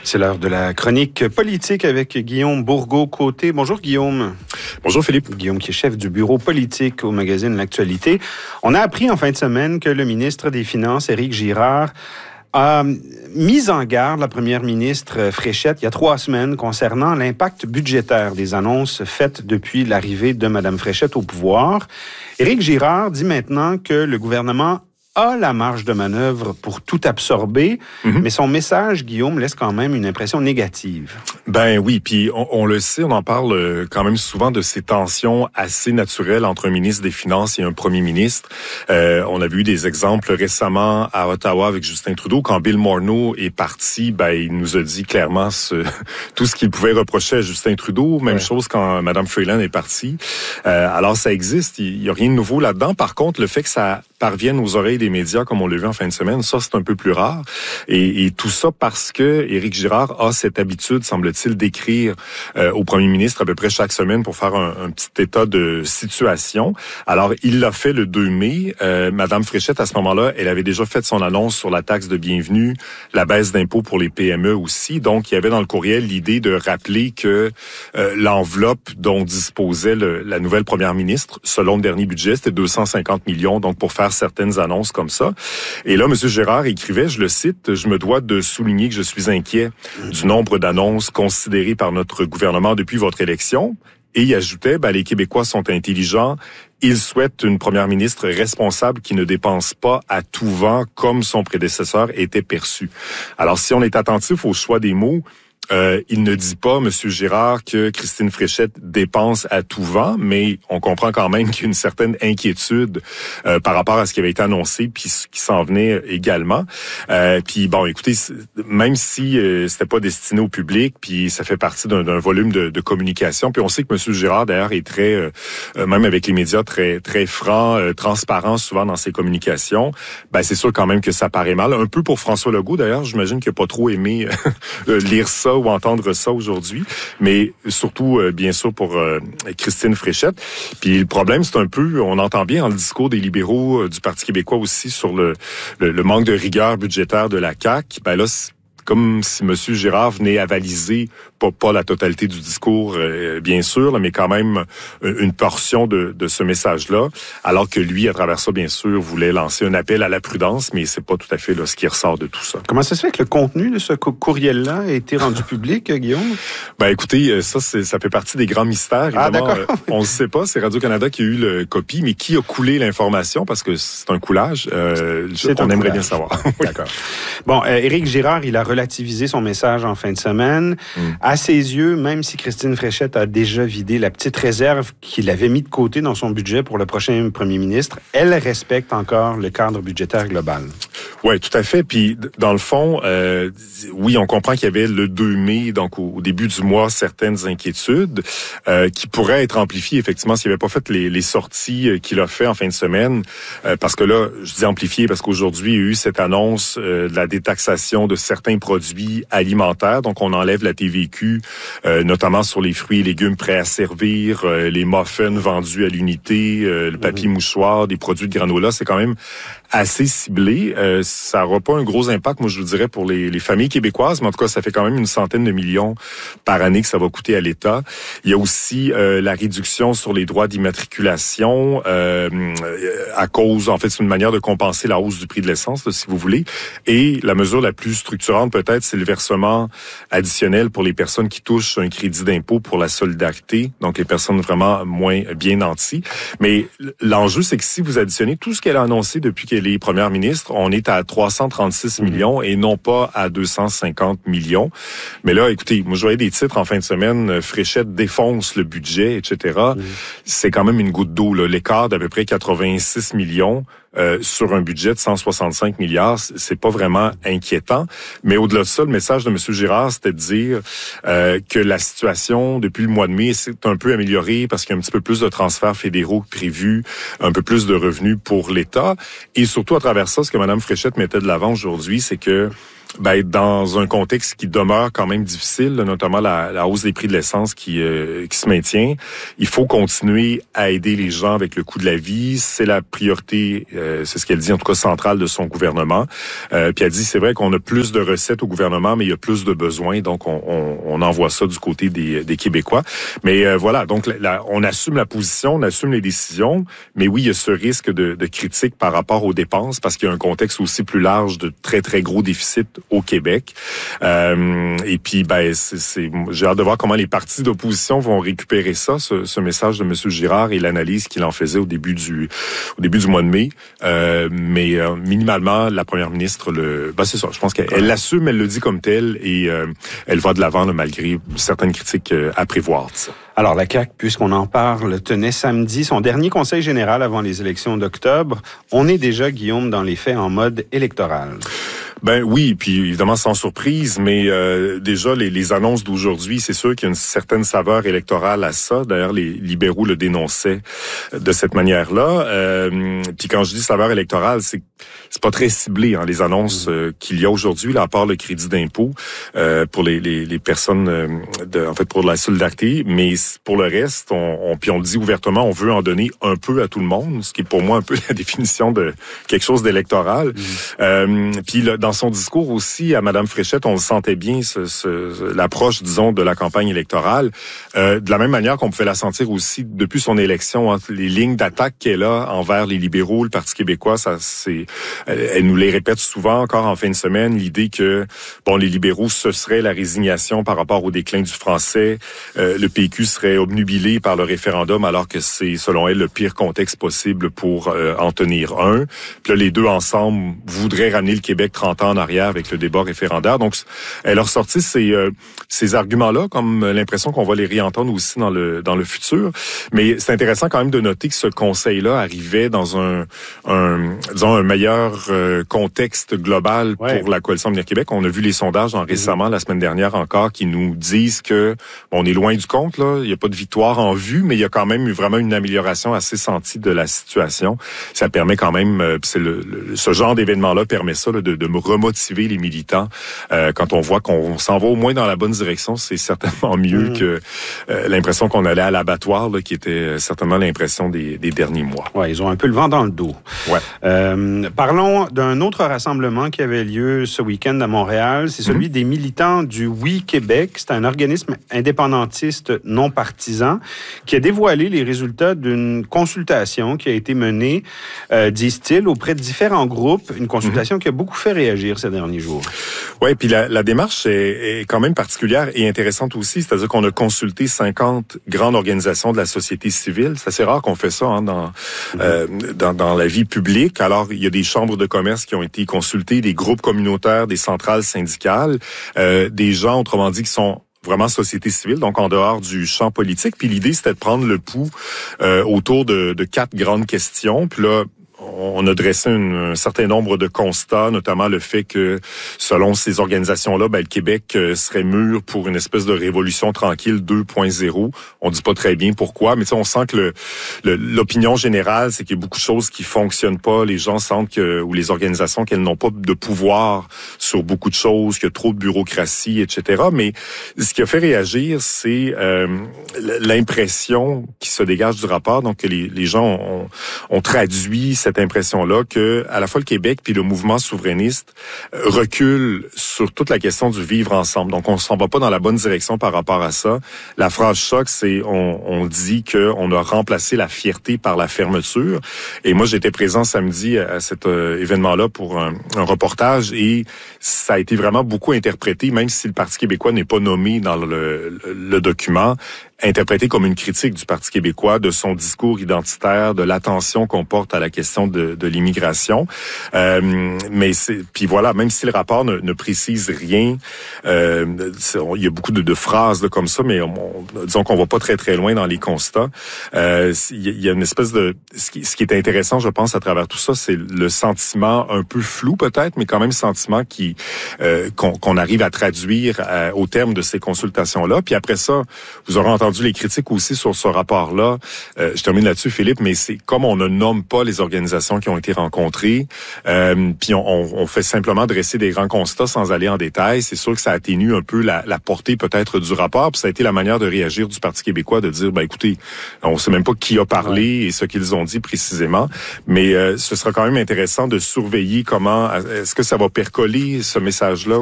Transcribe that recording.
C'est l'heure de la chronique politique avec Guillaume Bourgault-Côté. Bonjour Guillaume. Bonjour Philippe. Guillaume qui est chef du bureau politique au magazine L'Actualité. On a appris en fin de semaine que le ministre des Finances, Éric Girard, a mis en garde la première ministre Fréchette il y a 3 semaines concernant l'impact budgétaire des annonces faites depuis l'arrivée de Mme Fréchette au pouvoir. Éric Girard dit maintenant que le gouvernement a la marge de manœuvre pour tout absorber, mais son message, Guillaume, laisse quand même une impression négative. Ben oui, puis on le sait, on en parle quand même souvent de ces tensions assez naturelles entre un ministre des Finances et un premier ministre. On a vu des exemples récemment à Ottawa avec Justin Trudeau. Quand Bill Morneau est parti, ben il nous a dit clairement tout ce qu'il pouvait reprocher à Justin Trudeau. Même chose quand Mme Freeland est partie. Alors ça existe, il y a rien de nouveau là-dedans. Par contre, le fait que ça parvienne aux oreilles des médias, comme on l'a vu en fin de semaine, ça, c'est un peu plus rare. Et tout ça parce que Éric Girard a cette habitude, semble-t-il, d'écrire au premier ministre à peu près chaque semaine pour faire un petit état de situation. Alors, il l'a fait le 2 mai. Madame Fréchette, à ce moment-là, elle avait déjà fait son annonce sur la taxe de bienvenue, la baisse d'impôts pour les PME aussi. Donc, il y avait dans le courriel l'idée de rappeler que l'enveloppe dont disposait la nouvelle première ministre, selon le dernier budget, c'était 250 millions, donc pour faire certaines annonces comme ça. Et là, M. Girard écrivait, je le cite, « Je me dois de souligner que je suis inquiet du nombre d'annonces considérées par notre gouvernement depuis votre élection. » Et il ajoutait, les Québécois sont intelligents. Ils souhaitent une première ministre responsable qui ne dépense pas à tout vent comme son prédécesseur était perçu. Alors, si on est attentif au choix des mots, il ne dit pas, M. Girard, que Christine Fréchette dépense à tout vent, mais on comprend quand même qu'il y a une certaine inquiétude par rapport à ce qui avait été annoncé, puis ce qui s'en venait également. Puis bon, écoutez, même si c'était pas destiné au public, puis ça fait partie d'un volume de communication, puis on sait que M. Girard, d'ailleurs, est très, même avec les médias, très très franc, transparent souvent dans ses communications, c'est sûr quand même que ça paraît mal. Un peu pour François Legault, d'ailleurs, j'imagine qu'il n'a pas trop aimé lire ça ou entendre ça aujourd'hui, mais surtout, bien sûr, pour Christine Fréchette. Puis le problème, c'est un peu, on entend bien dans le discours des libéraux du Parti québécois aussi sur le manque de rigueur budgétaire de la CAQ. Là, c'est comme si M. Girard venait avaliser, pas la totalité du discours, bien sûr, mais quand même une portion de ce message-là, alors que lui, à travers ça, bien sûr, voulait lancer un appel à la prudence, mais c'est pas tout à fait ce qui ressort de tout ça. Comment ça se fait que le contenu de ce courriel-là a été rendu public, Guillaume? Écoutez, ça fait partie des grands mystères. Évidemment, on ne sait pas, c'est Radio-Canada qui a eu le copie, mais qui a coulé l'information, parce que c'est un coulage. On aimerait bien savoir. D'accord. Bon, Éric Girard, il a relativisé son message en fin de semaine. À ses yeux, même si Christine Fréchette a déjà vidé la petite réserve qu'il avait mis de côté dans son budget pour le prochain premier ministre, elle respecte encore le cadre budgétaire global. Oui, tout à fait. Puis, dans le fond, oui, on comprend qu'il y avait le 2 mai, donc au début du mois, certaines inquiétudes qui pourraient être amplifiées, effectivement, s'il n'avait pas fait les sorties qu'il a fait en fin de semaine. Parce que là, je dis amplifiées parce qu'aujourd'hui, il y a eu cette annonce de la détaxation de certains produits alimentaires. Donc, on enlève la TVQ, notamment sur les fruits et légumes prêts à servir, les muffins vendus à l'unité, le papier mouchoir, des produits de granola. C'est quand même assez ciblé. Ça n'aura pas un gros impact, moi je vous dirais, pour les familles québécoises, mais en tout cas, ça fait quand même une centaine de millions par année que ça va coûter à l'État. Il y a aussi la réduction sur les droits d'immatriculation à cause, en fait, c'est une manière de compenser la hausse du prix de l'essence, si vous voulez. Et la mesure la plus structurante, peut-être, c'est le versement additionnel pour les personnes qui touchent un crédit d'impôt pour la solidarité, donc les personnes vraiment moins bien nanties. Mais l'enjeu, c'est que si vous additionnez tout ce qu'elle a annoncé depuis qu'elle est première ministre, on est à 336 millions et non pas à 250 millions. Mais là, écoutez, moi je voyais des titres en fin de semaine, Fréchette défonce le budget, etc. C'est quand même une goutte d'eau, là. L'écart d'à peu près 86 millions sur un budget de 165 milliards, c'est pas vraiment inquiétant. Mais au-delà de ça, le message de M. Girard, c'était de dire que la situation, depuis le mois de mai, s'est un peu améliorée parce qu'il y a un petit peu plus de transferts fédéraux que prévu, un peu plus de revenus pour l'État. Et surtout, à travers ça, ce que Mme Fréchette mettait de l'avant aujourd'hui, c'est que dans un contexte qui demeure quand même difficile, notamment la hausse des prix de l'essence qui se maintient, il faut continuer à aider les gens avec le coût de la vie. C'est la priorité, c'est ce qu'elle dit en tout cas centrale de son gouvernement. Puis elle dit, c'est vrai qu'on a plus de recettes au gouvernement, mais il y a plus de besoins, donc on envoie ça du côté des Québécois. Mais voilà, donc on assume la position, on assume les décisions, mais oui, il y a ce risque de critique par rapport aux dépenses, parce qu'il y a un contexte aussi plus large de très, très gros déficits au Québec. Et puis, j'ai hâte de voir comment les partis d'opposition vont récupérer ça, ce message de M. Girard et l'analyse qu'il en faisait au début du mois de mai. Mais minimalement, la première ministre, c'est ça, je pense qu'elle l'assume, elle le dit comme tel, et elle va de l'avant là, malgré certaines critiques à prévoir. Ça. Alors, la CAQ, puisqu'on en parle, tenait samedi son dernier conseil général avant les élections d'octobre. On est déjà, Guillaume, dans les faits en mode électoral. Ben oui, puis évidemment sans surprise, mais déjà les annonces d'aujourd'hui, c'est sûr qu'il y a une certaine saveur électorale à ça. D'ailleurs, les libéraux le dénonçaient de cette manière-là. Puis quand je dis saveur électorale, c'est pas très ciblé, hein, les annonces qu'il y a aujourd'hui, là, à part le crédit d'impôt pour les personnes, pour la solidarité, mais pour le reste, puis on le dit ouvertement, on veut en donner un peu à tout le monde, ce qui est pour moi un peu la définition de quelque chose d'électoral. Puis dans son discours aussi à Mme Fréchette, on le sentait bien, l'approche, disons, de la campagne électorale. De la même manière qu'on pouvait la sentir aussi depuis son élection, hein, les lignes d'attaque qu'elle a envers les libéraux, le Parti québécois, elle nous les répète souvent encore en fin de semaine, l'idée que, les libéraux, ce serait la résignation par rapport au déclin du français. Le PQ serait obnubilé par le référendum, alors que c'est, selon elle, le pire contexte possible pour en tenir un. Puis là, les deux ensemble voudraient ramener le Québec 30 ans en arrière avec le débat référendaire. Donc, elle a ressorti ces arguments-là, comme l'impression qu'on va les réentendre aussi dans le futur. Mais c'est intéressant quand même de noter que ce conseil-là arrivait dans un meilleur contexte global pour la Coalition Avenir Québec. On a vu les sondages récemment, la semaine dernière encore, qui nous disent que on est loin du compte, là. Il n'y a pas de victoire en vue, mais il y a quand même eu vraiment une amélioration assez sentie de la situation. Ça permet quand même, ce genre d'événement-là permet ça, là, de me remotiver les militants. Quand on voit qu'on s'en va au moins dans la bonne direction, c'est certainement mieux que l'impression qu'on allait à l'abattoir, là, qui était certainement l'impression des derniers mois. Ouais, ils ont un peu le vent dans le dos. Ouais. Parlons d'un autre rassemblement qui avait lieu ce week-end à Montréal. C'est celui des militants du Oui Québec. C'est un organisme indépendantiste non partisan qui a dévoilé les résultats d'une consultation qui a été menée, disent-ils, auprès de différents groupes. Une consultation qui a beaucoup fait réagir ces derniers jours. Oui, puis la démarche est quand même particulière et intéressante aussi. C'est-à-dire qu'on a consulté 50 grandes organisations de la société civile. C'est assez rare qu'on fait ça dans la vie publique. Alors, il y a des chambres de commerce qui ont été consultées, des groupes communautaires, des centrales syndicales, des gens, autrement dit, qui sont vraiment société civile, donc en dehors du champ politique. Puis l'idée, c'était de prendre le pouls autour de 4 grandes questions. Puis là, on a dressé un certain nombre de constats, notamment le fait que, selon ces organisations-là, le Québec serait mûr pour une espèce de révolution tranquille 2.0. On dit pas très bien pourquoi, mais on sent que l'opinion générale, c'est qu'il y a beaucoup de choses qui fonctionnent pas. Les gens sentent ou les organisations, qu'elles n'ont pas de pouvoir sur beaucoup de choses, qu'il y a trop de bureaucratie, etc. Mais ce qui a fait réagir, c'est l'impression qui se dégage du rapport, donc que les gens ont traduit cette impression-là que à la fois le Québec puis le mouvement souverainiste recule sur toute la question du vivre ensemble. Donc, on s'en va pas dans la bonne direction par rapport à ça. La phrase choc, c'est on dit qu'on a remplacé la fierté par la fermeture. Et moi, j'étais présent samedi à cet événement-là pour un reportage et ça a été vraiment beaucoup interprété, même si le Parti québécois n'est pas nommé dans le document, interprété comme une critique du Parti québécois, de son discours identitaire, de l'attention qu'on porte à la question de l'immigration. Mais puis voilà, même si le rapport ne précise rien, il y a beaucoup de phrases là, comme ça, mais disons qu'on va pas très très loin dans les constats. Il y a une espèce de ce qui est intéressant, je pense, à travers tout ça, c'est le sentiment un peu flou peut-être, mais quand même sentiment qu'on arrive à traduire au terme de ces consultations-là. Puis après ça, vous aurez entendu entendu les critiques aussi sur ce rapport-là. Je termine là-dessus, Philippe, mais c'est comme on ne nomme pas les organisations qui ont été rencontrées, puis on fait simplement dresser des grands constats sans aller en détail. C'est sûr que ça atténue un peu la portée peut-être du rapport. Puis ça a été la manière de réagir du Parti québécois, de dire, écoutez, on sait même pas qui a parlé et ce qu'ils ont dit précisément. Mais ce sera quand même intéressant de surveiller comment, est-ce que ça va percoler ce message-là